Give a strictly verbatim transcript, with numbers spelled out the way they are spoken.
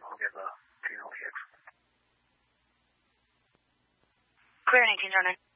后面的金融铁柱。 Clear nineteen Jordan.